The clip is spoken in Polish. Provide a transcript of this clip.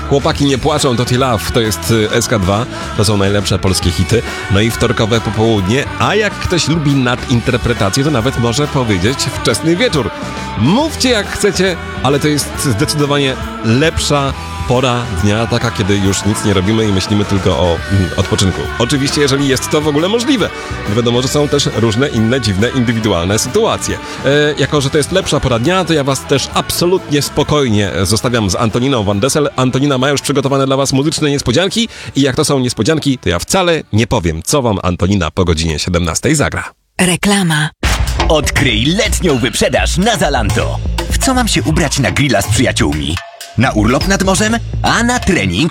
Chłopaki nie płaczą, to T Love, to jest SK2, to są najlepsze polskie hity. No i wtorkowe popołudnie, a jak ktoś lubi nadinterpretację, to nawet może powiedzieć wczesny wieczór. Mówcie jak chcecie, ale to jest zdecydowanie lepsza pora dnia, taka, kiedy już nic nie robimy i myślimy tylko o odpoczynku. Oczywiście, jeżeli jest to w ogóle możliwe. Wiadomo, że są też różne inne, dziwne, indywidualne sytuacje. Jako, że to jest lepsza pora dnia, to ja was też absolutnie spokojnie zostawiam z Antoniną Van Dessel. Antonina ma już przygotowane dla was muzyczne niespodzianki i jak to są niespodzianki, to ja wcale nie powiem, co wam Antonina po godzinie 17 zagra. Reklama. Odkryj letnią wyprzedaż na Zalando. W co mam się ubrać na grilla z przyjaciółmi? Na urlop nad morzem? A na trening?